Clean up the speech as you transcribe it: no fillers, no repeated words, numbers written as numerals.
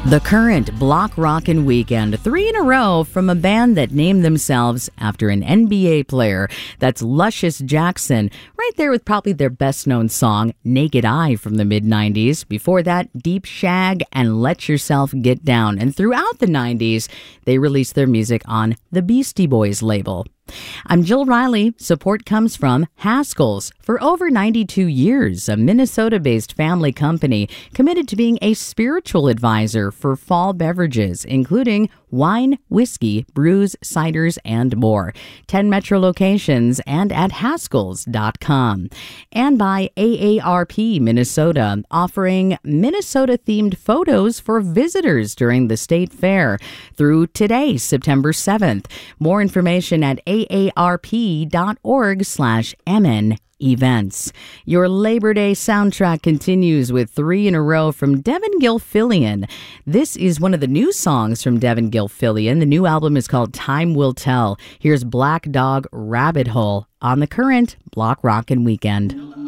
The Current Block Rockin' Weekend, 3 in a row from a band that named themselves after an NBA player. That's Luscious Jackson, right there with probably their best-known song, Naked Eye, from the mid-90s. Before that, Deep Shag and Let Yourself Get Down. And throughout the 90s, they released their music on the Beastie Boys label. I'm Jill Riley. Support comes from Haskell's. For over 92 years, a Minnesota-based family company committed to being a spiritual advisor for fall beverages, including wine, whiskey, brews, ciders, and more. 10 metro locations and at Haskells.com. And by AARP Minnesota, offering Minnesota-themed photos for visitors during the state fair through today, September 7th. More information at aarp.org/MN events. Your Labor Day soundtrack continues with 3 in a row from Devin Gilfillian. This is one of the new songs from Devin Gilfillian. The new album is called Time Will Tell. Here's Black Dog Rabbit Hole on the Current Block Rockin' Weekend.